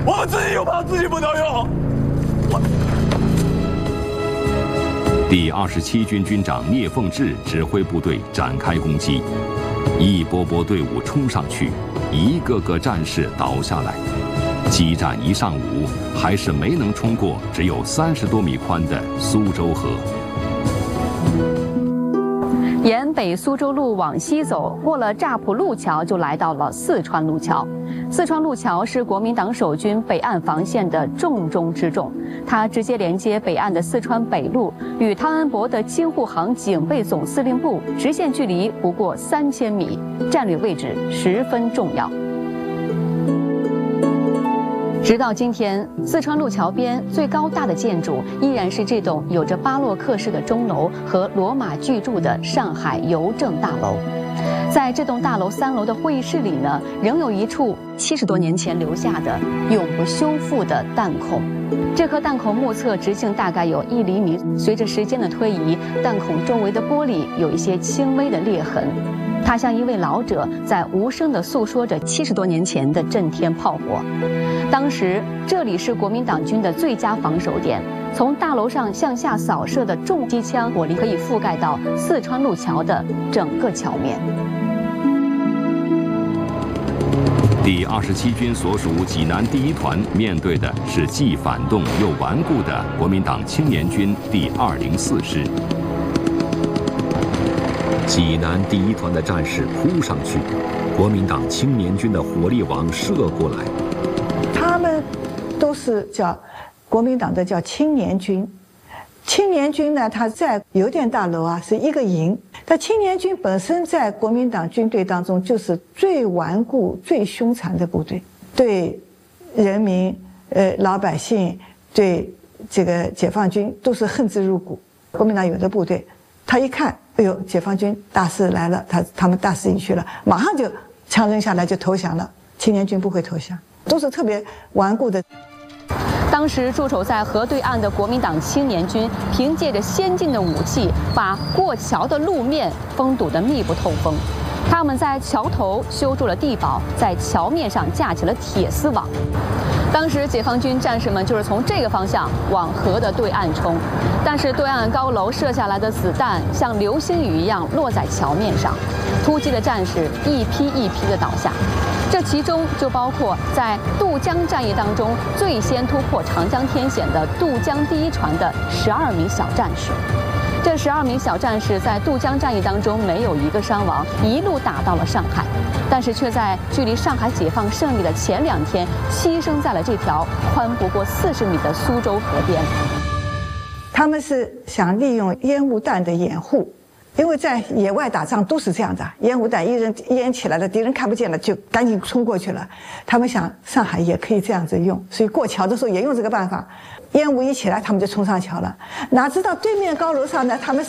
我们自己又怕自己不能用。 第27军军长聂凤智指挥部队展开攻击，一波波队伍冲上去，一个个战士倒下来。激战一上午，还是没能冲过只有30多米宽的苏州河。 沿北苏州路往西走，过了乍浦路桥，就来到了四川路桥。四川路桥是国民党守军北岸防线的重中之重，它直接连接北岸的四川北路与汤恩伯的京沪杭警备总司令部，直线距离不过3000米，战略位置十分重要。直到今天，四川路桥边最高大的建筑依然是这栋有着巴洛克式的钟楼和罗马巨柱的上海邮政大楼。在这栋大楼3楼的会议室里呢，仍有一处70多年前留下的永不修复的弹孔。这颗弹孔目测直径大概有1厘米，随着时间的推移，弹孔周围的玻璃有一些轻微的裂痕。它像一位老者在无声地诉说着70多年前的震天炮火。当时这里是国民党军的最佳防守点，从大楼上向下扫射的重机枪火力可以覆盖到四川路桥的整个桥面。 第27军所属济南第1团面对的是既反动又顽固的国民党青年军第204师。济南第1团的战士扑上去，国民党青年军的火力网射过来。 他们都是叫国民党的叫青年军。青年军呢，它在邮电大楼啊是一个营，但青年军本身在国民党军队当中就是最顽固、最凶残的部队，对人民、老百姓、对这个解放军都是恨之入骨。国民党有的部队，他一看，哎呦，解放军大势来了，他们大势已去了，马上就枪扔下来就投降了。青年军不会投降，都是特别顽固的。 当时驻守在河对岸的国民党青年军，凭借着先进的武器，把过桥的路面封堵得密不透风。他们在桥头修筑了地堡，在桥面上架起了铁丝网。当时解放军战士们就是从这个方向往河的对岸冲，但是对岸高楼射下来的子弹像流星雨一样落在桥面上，突击的战士一批一批的倒下。这其中就包括在渡江战役当中最先突破长江天险的渡江第1船的12名小战士。这12名小战士在渡江战役当中没有一个伤亡，一路打到了上海，但是却在距离上海解放胜利的前2天牺牲在了这条宽不过40米的苏州河边。 他们是想利用烟雾弹的掩护，因为在野外打仗都是这样的，烟雾弹烟起来了，敌人看不见了，就赶紧冲过去了。他们想上海也可以这样子用，所以过桥的时候也用这个办法。烟雾一起来，他们就冲上桥了。哪知道对面高楼上呢，他们